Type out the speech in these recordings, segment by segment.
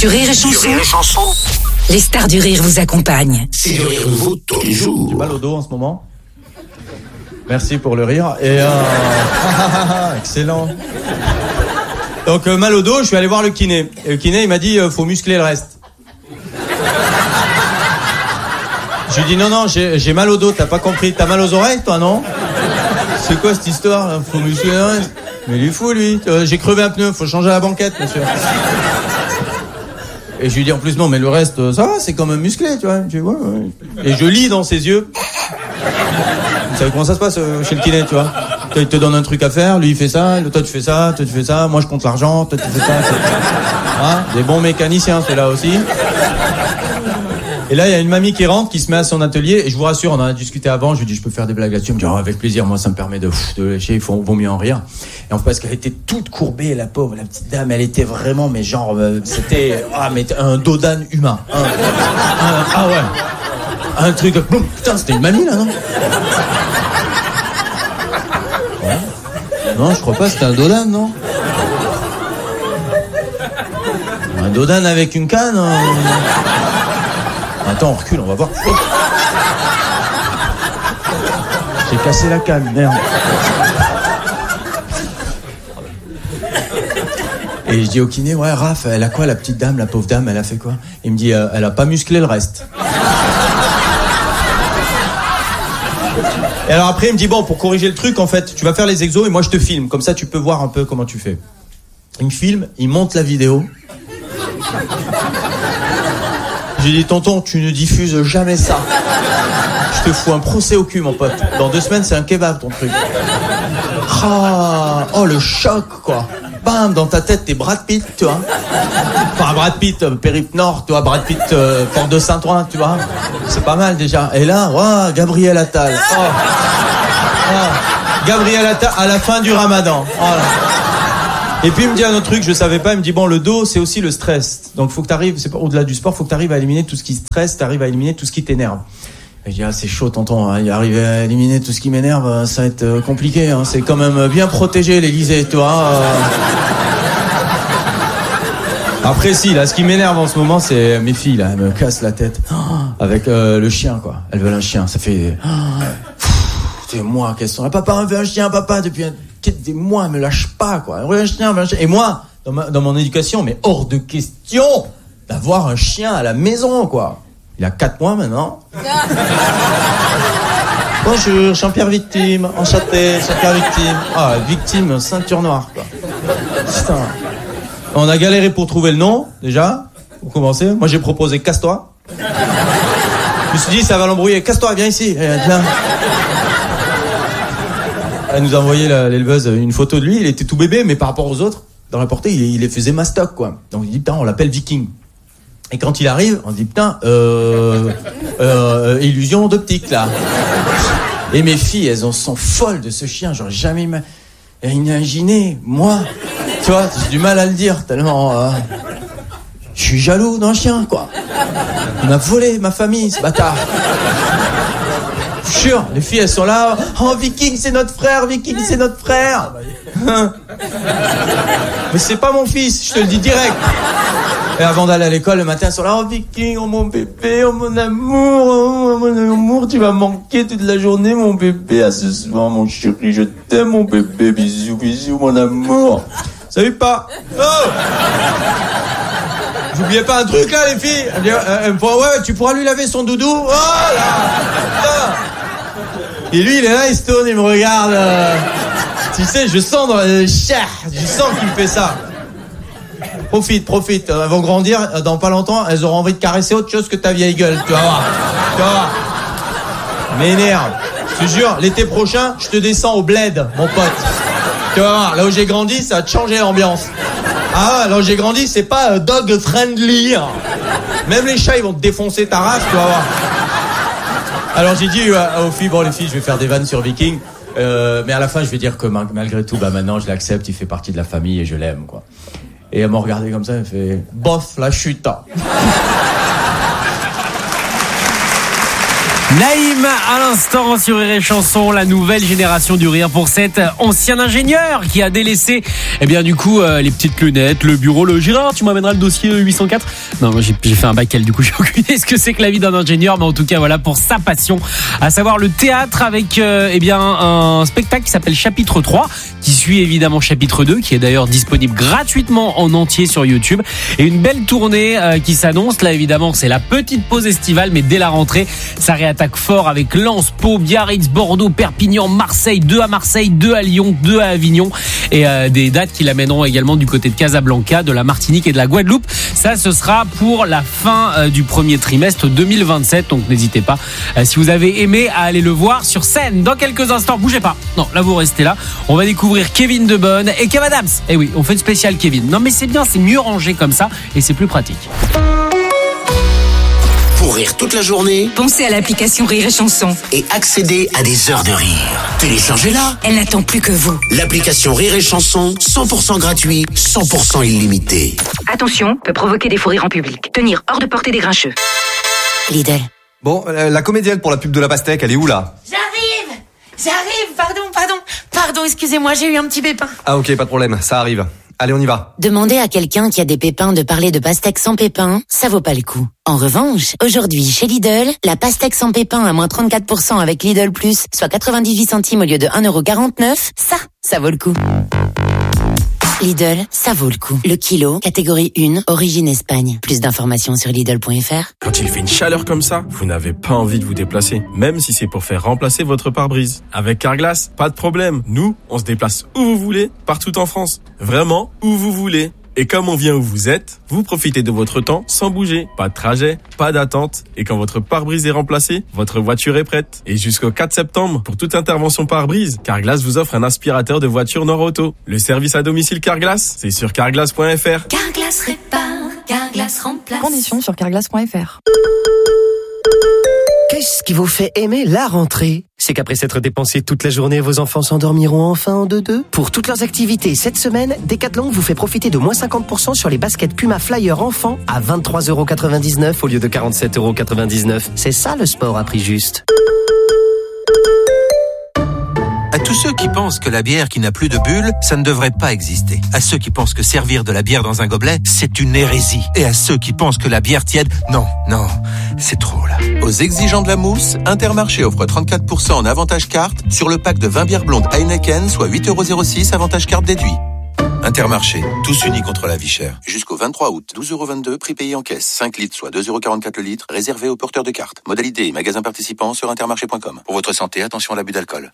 Sur Rire et Chanson, les stars du rire vous accompagnent. C'est le rire nouveau tous les jours. J'ai mal au dos en ce moment. Merci pour le rire. Et excellent. Donc mal au dos, je suis allé voir le kiné. Et le kiné, il m'a dit faut muscler le reste. Je lui ai dit non, j'ai mal au dos, t'as pas compris. T'as mal aux oreilles, toi, non? C'est quoi cette histoire là? Faut muscler le reste. Mais il est fou, lui. J'ai crevé un pneu, faut changer la banquette, monsieur. Et je lui dis en plus non, mais le reste, ça va, c'est quand même musclé, tu vois. Je dis, ouais. Et je lis dans ses yeux. Vous savez comment ça se passe chez le kiné, tu vois? Il te donne un truc à faire, lui il fait ça, toi tu fais ça, toi tu fais ça, moi je compte l'argent, toi tu fais ça. Hein, des bons mécaniciens, c'est là aussi. Et là il y a une mamie qui rentre, qui se met à son atelier, et je vous rassure, on en a discuté avant, je lui dis je peux faire des blagues là-dessus, elle me dit oh, avec plaisir, moi ça me permet de lâcher, il vaut mieux en rire. Et en fait parce qu'elle était toute courbée, la pauvre, la petite dame, elle était vraiment, mais genre, c'était mais un dos d'âne humain. Ah ouais. Un truc, putain c'était une mamie là, non? Non, je crois pas, c'était un dodane, non? Un dodane avec une canne. Attends, on recule, on va voir. J'ai cassé la canne, merde. Et je dis au kiné, ouais, Raph, elle a quoi, la petite dame, la pauvre dame, elle a fait quoi? Il me dit, elle a pas musclé le reste. Et alors après, il me dit, bon, pour corriger le truc, en fait, tu vas faire les exos et moi je te filme. Comme ça, tu peux voir un peu comment tu fais. Il me filme, il monte la vidéo. J'ai dit, tonton, tu ne diffuses jamais ça. Je te fous un procès au cul, mon pote. Dans 2 semaines, c'est un kebab, ton truc. Oh, le choc, quoi. Bam, dans ta tête, t'es Brad Pitt, tu vois. Enfin, Brad Pitt, Périple Nord, tu vois, Brad Pitt, Porte de Saint-Ouen, tu vois. C'est pas mal, déjà. Et là, Gabriel Attal. Gabriel Attal, à la fin du Ramadan. Voilà. Et puis, il me dit un autre truc, je savais pas, il me dit, bon, le dos, c'est aussi le stress. Donc, faut que t'arrives, c'est pas au-delà du sport, faut que t'arrives à éliminer tout ce qui stresse, t'arrives à éliminer tout ce qui t'énerve. Et je dis, c'est chaud, tonton, hein, y arriver à éliminer tout ce qui m'énerve, ça va être compliqué, hein, c'est quand même bien protégé, l'Élysée, toi. Après, si, là, ce qui m'énerve en ce moment, c'est mes filles, là, elles me cassent la tête. Avec le chien, quoi. Elles veulent un chien, ça fait... C'est moi, qu'elles sont là. Papa, on veut un chien, papa, depuis des mois, elles me lâchent pas, quoi. On veut un chien, Et moi, dans mon éducation, mais hors de question d'avoir un chien à la maison, quoi. Il a 4 mois maintenant. Bonjour, Jean-Pierre Victime, enchanté, Jean-Pierre Victime. Victime, ceinture noire, quoi. Putain. On a galéré pour trouver le nom, déjà, pour commencer. Moi, j'ai proposé Casse-toi. Je me suis dit, ça va l'embrouiller. Casse-toi, viens ici. Viens. Elle nous a envoyé, l'éleveuse, une photo de lui. Il était tout bébé, mais par rapport aux autres, dans la portée, il les faisait mastoc, quoi. Donc, il dit, putain, on l'appelle Viking. Et quand il arrive, on se dit, putain, illusion d'optique, là. Et mes filles, elles en sont folles de ce chien. J'aurais jamais imaginé, moi. Tu vois, j'ai du mal à le dire, tellement... je suis jaloux d'un chien, quoi. Il m'a volé ma famille, ce bâtard. Je suis sûr, les filles, elles sont là. Oh, Viking, c'est notre frère, Viking, c'est notre frère. Mais c'est pas mon fils, je te le dis direct. Et avant d'aller à l'école, le matin, elles sont là. Oh, Viking, oh, mon bébé, oh, mon amour, tu vas manquer toute la journée, mon bébé. À ce soir, mon chéri, je t'aime, mon bébé. Bisous, bisous, mon amour. Salut, pas. Oh! J'oubliais pas un truc, là, les filles. Elle me dit, ouais, tu pourras lui laver son doudou. Oh, là! Et lui, il est là, il se tourne, il me regarde. Tu sais, je sens dans le chair. Je sens qu'il me fait ça. Profite. Elles vont grandir, dans pas longtemps, elles auront envie de caresser autre chose que ta vieille gueule. Tu vas voir. M'énerve. Je te jure, l'été prochain, je te descends au bled, mon pote. Tu vas voir, là où j'ai grandi, ça a changé l'ambiance. Là où j'ai grandi, c'est pas dog friendly. Même les chats, ils vont te défoncer ta race, tu vas voir. Alors j'ai dit aux filles, bon les filles, je vais faire des vannes sur Viking. Mais à la fin, je vais dire que malgré tout, maintenant, je l'accepte, il fait partie de la famille et je l'aime, quoi. Et elle m'a regardé comme ça, elle fait bof la chute. Naïm à l'instant sur Rire et Chanson, la nouvelle génération du rire pour cet ancien ingénieur qui a délaissé du coup les petites lunettes, le bureau, le Gérard, tu m'amèneras le dossier 804. Non, moi j'ai fait un bac L, du coup j'ai aucune idée ce que c'est que la vie d'un ingénieur, mais en tout cas voilà pour sa passion, à savoir le théâtre avec un spectacle qui s'appelle Chapitre 3, qui suit évidemment Chapitre 2, qui est d'ailleurs disponible gratuitement en entier sur YouTube, et une belle tournée qui s'annonce. Là évidemment c'est la petite pause estivale, mais dès la rentrée ça réattaque fort avec Lens, Pau, Biarritz, Bordeaux, Perpignan, Marseille, 2 à Marseille, 2 à Lyon, 2 à Avignon, et des dates qui l'amèneront également du côté de Casablanca, de la Martinique et de la Guadeloupe. Ça, ce sera pour la fin du premier trimestre 2027, donc n'hésitez pas, si vous avez aimé, à aller le voir sur scène. Dans quelques instants, bougez pas, non, là vous restez là, on va découvrir Kevin De Bonne et Kev Adams. Eh oui, on fait une spéciale Kevin. Non mais c'est bien, c'est mieux rangé comme ça et c'est plus pratique. Pour rire toute la journée Pensez à l'application Rire et Chanson. et accéder à des heures de rire. Téléchargez-la. Elle n'attend plus que vous. L'application Rire et Chanson, 100% gratuit, 100% illimité. Attention, peut provoquer des fous rires en public. Tenir hors de portée des grincheux. Lidl. Bon, la comédienne pour la pub de la pastèque, elle est où là ? J'arrive, pardon, excusez-moi, j'ai eu un petit pépin. Ah ok, pas de problème, ça arrive. Allez, on y va. Demander à quelqu'un qui a des pépins de parler de pastèque sans pépins, ça vaut pas le coup. En revanche, aujourd'hui, chez Lidl, la pastèque sans pépins à moins 34% avec Lidl Plus, soit 98 centimes au lieu de 1,49€, ça vaut le coup. Lidl, ça vaut le coup. Le kilo, catégorie 1, origine Espagne. Plus d'informations sur Lidl.fr. Quand il fait une chaleur comme ça, vous n'avez pas envie de vous déplacer, même si c'est pour faire remplacer votre pare-brise. Avec Carglass, pas de problème. Nous, on se déplace où vous voulez, partout en France. Vraiment, où vous voulez. Et comme on vient où vous êtes, vous profitez de votre temps sans bouger. Pas de trajet, pas d'attente. Et quand votre pare-brise est remplacé, votre voiture est prête. Et jusqu'au 4 septembre, pour toute intervention pare-brise, Carglass vous offre un aspirateur de voiture Nord-Auto. Le service à domicile Carglass, c'est sur carglass.fr. Carglass répare, Carglass remplace. Conditions sur carglass.fr. Qu'est-ce qui vous fait aimer la rentrée ? C'est qu'après s'être dépensé toute la journée, vos enfants s'endormiront enfin en 2-2 ? Pour toutes leurs activités cette semaine, Decathlon vous fait profiter de moins 50% sur les baskets Puma Flyer enfants à 23,99€ au lieu de 47,99€. C'est ça le sport à prix juste. À tous ceux qui pensent que la bière qui n'a plus de bulles, ça ne devrait pas exister. À ceux qui pensent que servir de la bière dans un gobelet, c'est une hérésie. Et à ceux qui pensent que la bière tiède, non, c'est trop là. Aux exigeants de la mousse, Intermarché offre 34% en avantage carte sur le pack de 20 bières blondes Heineken, soit 8,06€ avantage carte déduit. Intermarché, tous unis contre la vie chère. Jusqu'au 23 août, 12,22€, prix payé en caisse. 5 litres, soit 2,44€ le litre, réservé aux porteurs de cartes. Modalité et magasins participants sur intermarché.com. Pour votre santé, attention à l'abus d'alcool.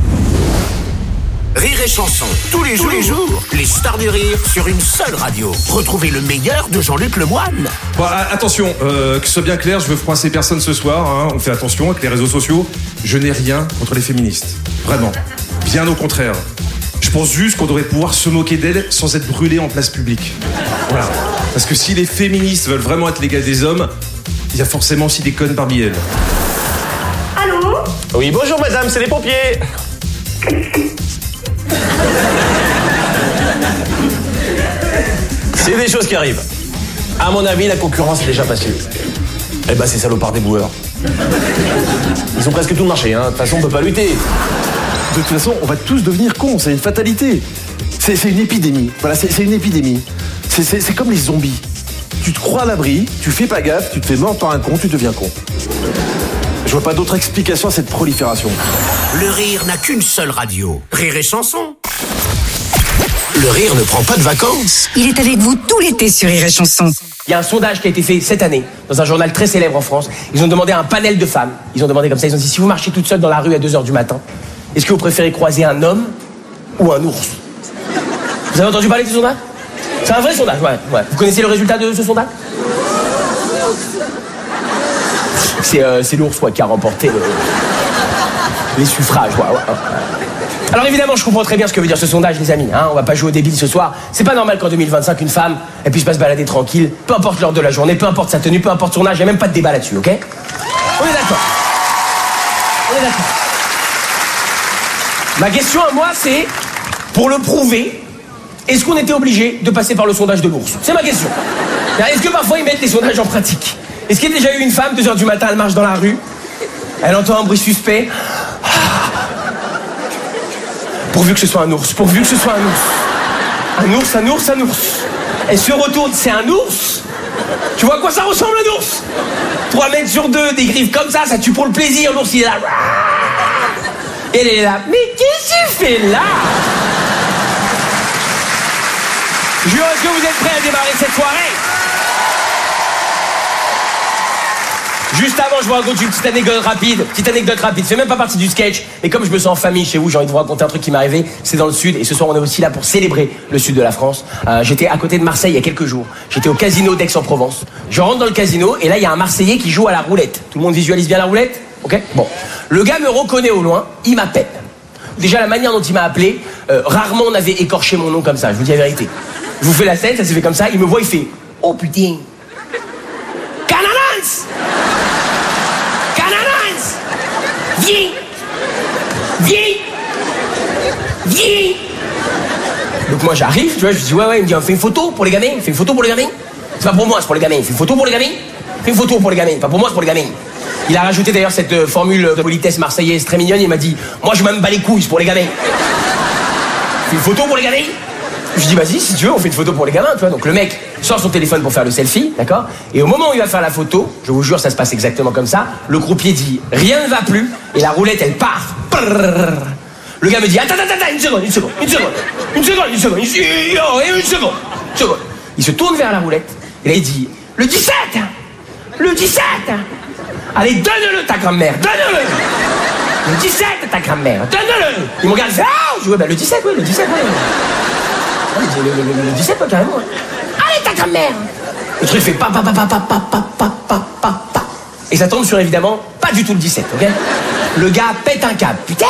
Rire et Chanson, tous les jours, les stars du rire sur une seule radio. Retrouvez le meilleur de Jean-Luc Lemoyne. Bon, attention, que ce soit bien clair, je veux froisser personne ce soir, hein, on fait attention avec les réseaux sociaux. Je n'ai rien contre les féministes, vraiment, bien au contraire. Je pense juste qu'on devrait pouvoir se moquer d'elles sans être brûlé en place publique. Voilà, parce que si les féministes veulent vraiment être l'égale des hommes, il y a forcément aussi des connes parmi elles. Allô ? Oui, bonjour madame, c'est les pompiers. C'est des choses qui arrivent. À mon avis, la concurrence est déjà passée. Eh ben, ces salopards des boueurs. Ils ont presque tout le marché, hein. De toute façon, on peut pas lutter. De toute façon, on va tous devenir cons, c'est une fatalité. C'est une épidémie. Voilà, c'est une épidémie. C'est comme les zombies. Tu te crois à l'abri, tu fais pas gaffe, tu te fais mordre un con, tu deviens con. Je vois pas d'autre explication à cette prolifération. Le rire n'a qu'une seule radio. Rire et Chanson. Le rire ne prend pas de vacances. Il est avec vous tout l'été sur Rire et Chanson. Il y a un sondage qui a été fait cette année dans un journal très célèbre en France. Ils ont demandé à un panel de femmes. Ils ont demandé comme ça, ils ont dit si vous marchez toute seule dans la rue à 2h du matin, est-ce que vous préférez croiser un homme ou un ours ? Vous avez entendu parler de ce sondage ? C'est un vrai sondage, ouais. Vous connaissez le résultat de ce sondage ? C'est l'ours qui a remporté les suffrages. Ouais. Alors évidemment, je comprends très bien ce que veut dire ce sondage, les amis. Hein, on va pas jouer au débile ce soir. C'est pas normal qu'en 2025, une femme, elle puisse pas se balader tranquille, peu importe l'heure de la journée, peu importe sa tenue, peu importe son âge, il n'y a même pas de débat là-dessus, ok ? On est d'accord. Ma question à moi, c'est, pour le prouver, est-ce qu'on était obligé de passer par le sondage de l'ours ? C'est ma question. Est-ce que parfois ils mettent les sondages en pratique ? Est-ce qu'il y a déjà eu une femme, 2h du matin, elle marche dans la rue, Elle entend un bruit suspect. Pourvu que ce soit un ours, pourvu que ce soit un ours. Un ours, un ours, un ours. Elle se retourne, c'est un ours. Tu vois à quoi ça ressemble un ours? 3 mètres sur 2, des griffes comme ça tue pour le plaisir. L'ours il est là. Et elle est là. Mais qu'est-ce que tu fais là? Jure, est-ce que vous êtes prêts à démarrer cette soirée? Juste avant, je vous raconte une petite anecdote rapide. Ça fait même pas partie du sketch. Mais comme je me sens en famille chez vous, j'ai envie de vous raconter un truc qui m'est arrivé. C'est dans le sud. Et ce soir, on est aussi là pour célébrer le sud de la France. J'étais à côté de Marseille il y a quelques jours. J'étais au casino d'Aix-en-Provence. Je rentre dans le casino et là, il y a un Marseillais qui joue à la roulette. Tout le monde visualise bien la roulette? Ok? Bon. Le gars me reconnaît au loin. Il m'appelle. Déjà, la manière dont il m'a appelé, rarement on avait écorché mon nom comme ça. Je vous dis la vérité. Je vous fais la scène, ça s'est fait comme ça. Il me voit, il fait « Oh putain! Canalans! Canalans! Viens! Viens! Viens! » Donc moi j'arrive, tu vois, je dis « Ouais, il me dit « Fais une photo pour les gamins, fais une photo pour les gamins. » C'est pas pour moi, c'est pour les gamins. Fais une photo pour les gamins. Fais une photo pour les gamins. Pas pour moi, c'est pour les gamins. Il a rajouté d'ailleurs cette formule de politesse marseillaise très mignonne. Il m'a dit « Moi je m'en bats les couilles, c'est pour les gamins. » Fais une photo pour les gamins. Je dis vas-y, si tu veux, on fait une photo pour les gamins, tu vois. Donc le mec sort son téléphone pour faire le selfie, d'accord. Et au moment où il va faire la photo, je vous jure, ça se passe exactement comme ça. Le croupier dit rien ne va plus et la roulette elle part. Le gars me dit attends, une seconde. Il se tourne vers la roulette et là il dit le 17. Allez, donne-le ta grand-mère, donne-le. Le 17 ta grand-mère, donne-le. Il me regarde, il fait ah. Je dis ouais le 17, ouais, le 17, ouais. Le 17, carrément. Allez, ta grand-mère! Le truc fait pa. Et ça tombe sur, évidemment, pas du tout le 17, ok? Le gars pète un câble. Putain!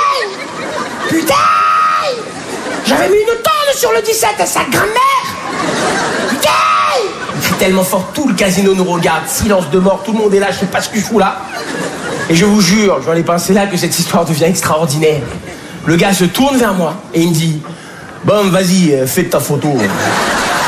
J'avais mis une tonne sur le 17 à sa grand-mère! Putain! Il crie tellement fort, tout le casino nous regarde. Silence de mort, tout le monde est là, je sais pas ce que je fous là. Et je vous jure, j'en ai pensé là que cette histoire devient extraordinaire. Le gars se tourne vers moi et il me dit... Bon, vas-y, fais ta photo.